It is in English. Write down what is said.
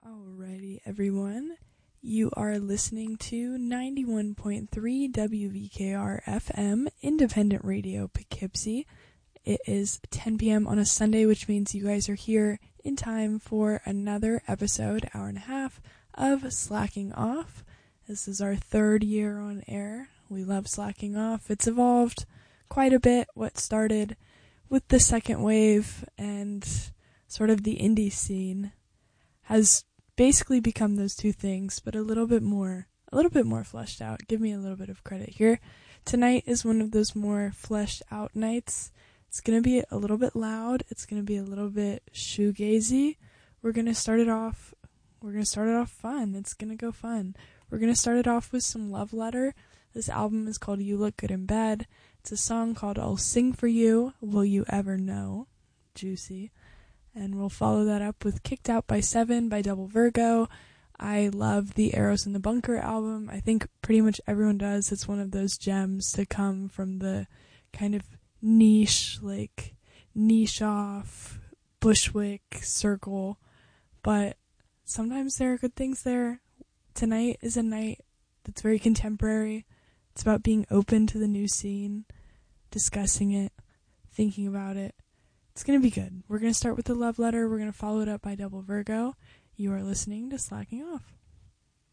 Alrighty, everyone. You are listening to 91.3 WVKR FM, Independent Radio, Poughkeepsie. It is 10 p.m. on a Sunday, which means you guys are here in time for another episode, hour and a half, of Slacking Off. This is our third year on air. We love slacking off. It's evolved quite a bit. What started with the second wave and sort of the indie scene has basically become those two things, but a little bit more fleshed out. Give me a little bit of credit here. Tonight is one of those more fleshed out nights. It's going to be a little bit loud. It's going to be a little bit shoegazy. We're going to start it off fun. It's going to go fun. We're going to start it off with some Love Letter. This album is called You Look Good in Bed. It's a song called I'll Sing For You, Will You Ever Know? Juicy. And we'll follow that up with Kicked Out by Seven by Double Virgo. I love the Arrows in the Bunker album. I think pretty much everyone does. It's one of those gems to come from the kind of niche off Bushwick circle. But sometimes there are good things there. Tonight is a night that's very contemporary. It's about being open to the new scene, discussing it, thinking about it. It's going to be good. We're going to start with the Love Letter. We're going to follow it up by Double Virgo. You are listening to Slacking Off.